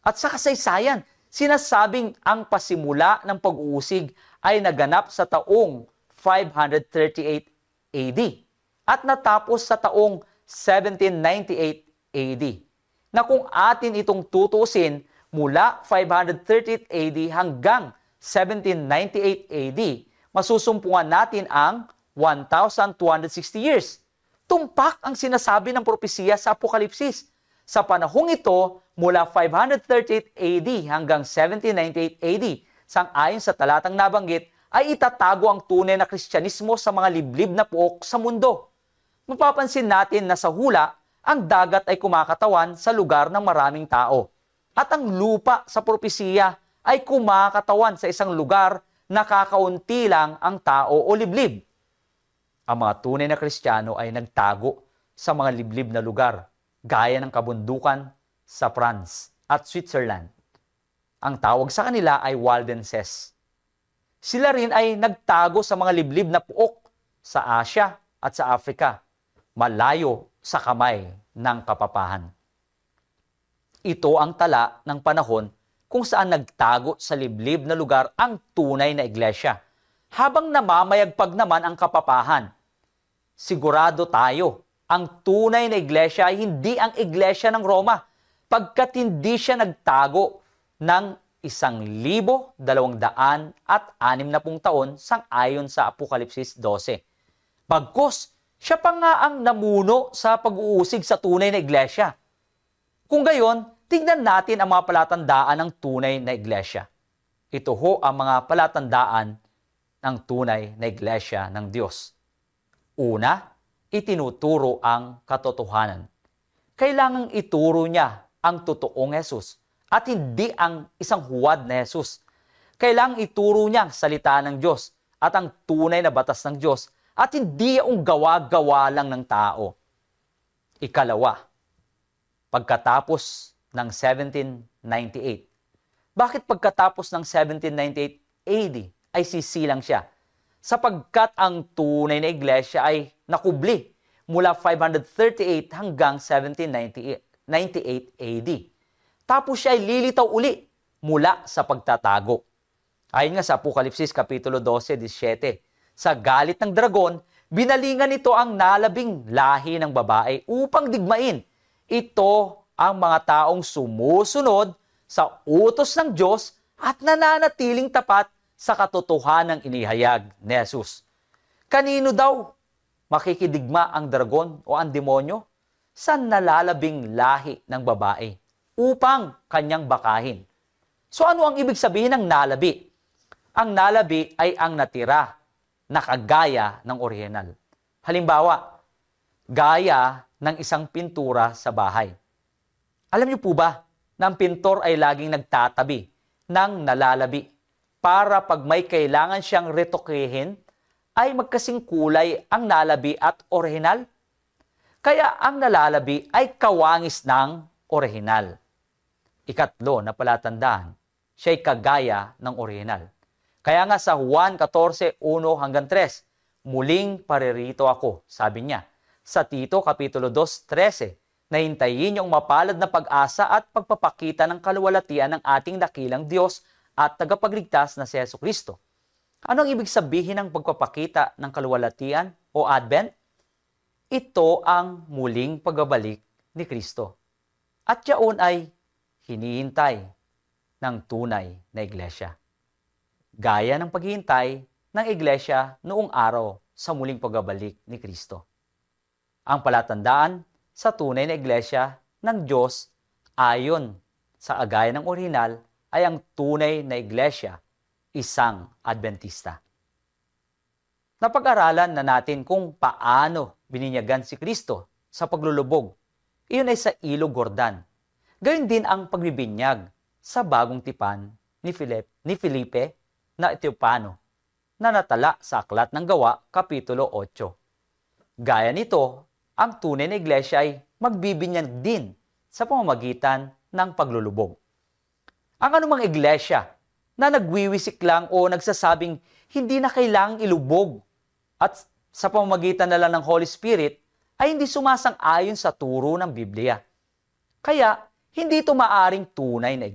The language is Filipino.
At sa kasaysayan, sinasabing ang pasimula ng pag-uusig ay naganap sa taong 538 AD at natapos sa taong 1798 AD. Na kung atin itong tutusin mula 538 AD hanggang 1798 AD, masusumpungan natin ang 1,260 years. Tumpak ang sinasabi ng propesiya sa Apokalipsis. Sa panahong ito, mula 538 AD hanggang 1798 AD, sang-ayon sa talatang nabanggit, ay itatago ang tunay na Kristyanismo sa mga liblib na puok sa mundo. Mapapansin natin na sa hula, ang dagat ay kumakatawan sa lugar ng maraming tao. At ang lupa sa propesiya ay kumakatawan sa isang lugar na kakaunti lang ang tao o liblib. Ang mga tunay na Kristiyano ay nagtago sa mga liblib na lugar, gaya ng kabundukan sa France at Switzerland. Ang tawag sa kanila ay Waldenses. Sila rin ay nagtago sa mga liblib na puok sa Asia at sa Africa, malayo sa kamay ng kapapahan. Ito ang tala ng panahon kung saan nagtago sa liblib na lugar ang tunay na iglesia, habang namamayagpag naman ang kapapahan. Sigurado tayo, ang tunay na iglesia ay hindi ang iglesia ng Roma, pagkat hindi siya nagtago ng 1,260 taon sang-ayon sa Apokalipsis 12. Bagkus, siya pa nga ang namuno sa pag-uusig sa tunay na iglesia. Kung gayon, tignan natin ang mga palatandaan ng tunay na iglesia. Ito ho ang mga palatandaan ng tunay na iglesia ng Diyos. Una, itinuturo ang katotohanan. Kailangang ituro niya ang totoong Jesus at hindi ang isang huwad na Jesus. Kailangang ituro niya ang salita ng Diyos at ang tunay na batas ng Diyos at hindi yung gawa-gawa lang ng tao. Ikalawa, pagkatapos ng 1798. Bakit pagkatapos ng 1798 AD ay sisilang siya? Sapagkat ang tunay na iglesia ay nakubli mula 538 hanggang 1798 AD. Tapos siya ay lilitaw uli mula sa pagtatago. Ayon nga sa Apokalipsis Kapitulo 12:17, sa galit ng dragon, binalingan nito ang nalabing lahi ng babae upang digmain. Ito ang mga taong sumusunod sa utos ng Diyos at nananatiling tapat sa katotohanang inihayag ni Jesus. Kanino daw makikidigma ang dragon o ang demonyo? Sa nalalabing lahi ng babae upang kanyang bakahin. So ano ang ibig sabihin ng nalabi? Ang nalabi ay ang natira na kagaya ng orihinal. Halimbawa, gaya ng isang pintura sa bahay. Alam niyo po ba na ang pintor ay laging nagtatabi ng nalalabi para pag may kailangan siyang retokehin ay magkasing kulay ang nalabi at orihinal? Kaya ang nalalabi ay kawangis ng orihinal. Ikatlo na palatandaan, siya ay kagaya ng orihinal. Kaya nga sa Juan 14:1 hanggang 3, muling paririto ako, sabi niya. Sa Tito Kapitulo 2:13, na hintayin yung mapalad na pag-asa at pagpapakita ng kaluwalhatian ng ating dakilang Diyos at tagapagligtas na si Jesucristo. Ano ang ibig sabihin ng pagpapakita ng kaluwalhatian o Advent? Ito ang muling pagbabalik ni Kristo. At yaon ay hinihintay ng tunay na iglesia. Gaya ng paghihintay ng iglesia noong araw sa muling pagbabalik ni Kristo. Ang palatandaan sa tunay na iglesia ng Diyos ayon sa agaya ng orihinal ay ang tunay na iglesia, isang Adventista. Napag-aralan na natin kung paano bininyagan si Kristo sa paglulubog. Iyon ay sa Ilog Jordan. Gayun din ang pagbibinyag sa bagong tipan ni Felipe na Etiopano na natala sa Aklat ng Gawa, Kapitulo 8. Gaya nito, ang tunay na iglesia ay magbibinyag din sa pamamagitan ng paglulubog. Ang anumang iglesia na nagwiwisik lang o nagsasabing hindi na kailangang ilubog at sa pamamagitan na lang ng Holy Spirit ay hindi sumasang-ayon sa turo ng Biblia. Kaya, hindi ito maaring tunay na iglesia.